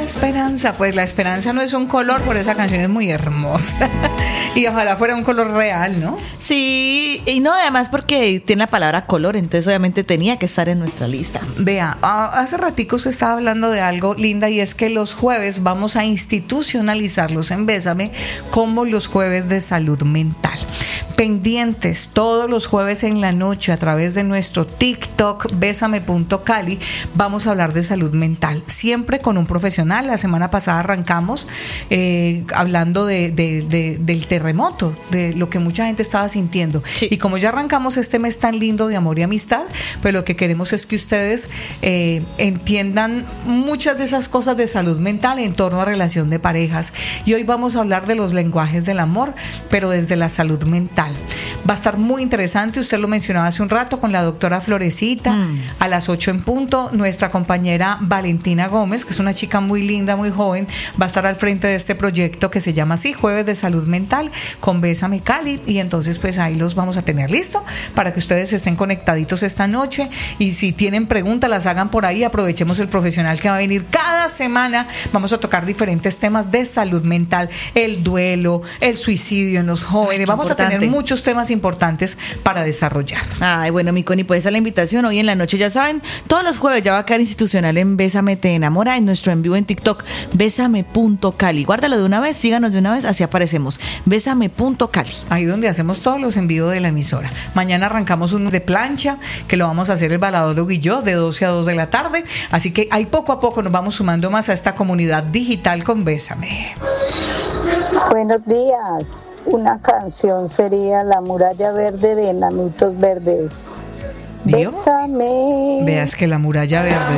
esperanza. Pues la esperanza no es un color, por esa canción es muy hermosa. Y ojalá fuera un color real, ¿no? Sí, y no, además porque tiene la palabra color, entonces obviamente tenía que estar en nuestra lista. Vea, hace ratico usted estaba hablando de algo, Linda, y es que los jueves vamos a institucionalizarlos en Bésame como los jueves de salud mental. Pendientes todos los jueves en la noche a través de nuestro TikTok besame.cali vamos a hablar de salud mental, siempre con un profesional. La semana pasada arrancamos hablando del terremoto, de lo que mucha gente estaba sintiendo. Sí. Y como ya arrancamos este mes tan lindo de amor y amistad, pues lo que queremos es que ustedes entiendan muchas de esas cosas de salud mental en torno a relación de parejas. Y hoy vamos a hablar de los lenguajes del amor, pero desde la salud mental. Va a estar muy interesante, usted lo mencionaba hace un rato con la doctora Florecita, a las 8 en punto. Nuestra compañera Valentina Gómez, que es una chica muy linda, muy joven, va a estar al frente de este proyecto que se llama así, Jueves de Salud Mental con Bésame Cali, y entonces pues ahí los vamos a tener listo para que ustedes estén conectaditos esta noche, y si tienen preguntas las hagan por ahí. Aprovechemos el profesional que va a venir cada semana. Vamos a tocar diferentes temas de salud mental, el duelo, el suicidio en los jóvenes. Vamos a tener muchos temas importantes para desarrollar. Ay, bueno, mi Connie, pues esa es la invitación. Hoy en la noche, ya saben, todos los jueves ya va a quedar institucional en Bésame Te Enamora, en nuestro en vivo en TikTok, besame.cali. Guárdalo de una vez, síganos de una vez, así aparecemos. Besame.cali. Ahí donde hacemos todos los envíos de la emisora. Mañana arrancamos uno de plancha, que lo vamos a hacer el baladólogo y yo, de 12 a 2 de la tarde. Así que ahí poco a poco nos vamos sumando más a esta comunidad digital con Bésame. Buenos días. Una canción sería La Muralla Verde de Enanitos Verdes. ¿Vio? Bésame. Veas que La Muralla Verde